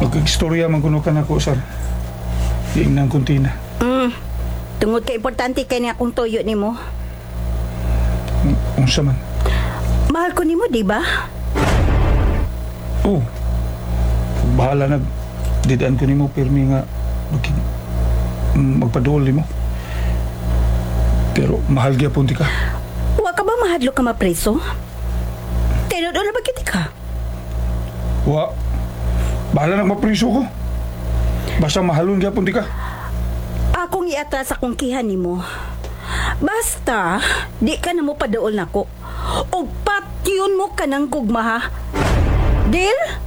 Pagkag-istorya man kuno ka na ko, sir. Diing nang kuntina. Tungod ka importante kay ni akong tuyo nimo. Unsa man. Mahal ko nimo, di ba? Oo. Bahala na. Didaan ko nimo pirmi nga magpaduol nimo. Pero mahal gyapon ti ka. Wa ka ba mahadlo ka mapreso? Tinod na ba kiti ka? Wa. Bahala na mapriso ko. Basta mahalon gyapon ti ka. Akong iatras akong kihan nimo. Basta, di ka na mo padaol nako. O patyon mo ka ng gugma, ha? Deal?